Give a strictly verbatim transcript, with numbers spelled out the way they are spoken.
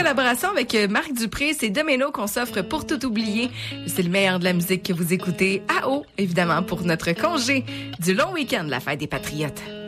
collaboration avec Marc Dupré, c'est Domino qu'on s'offre pour tout oublier. C'est le meilleur de la musique que vous écoutez à haut, évidemment, pour notre congé du long week-end de la Fête des Patriotes.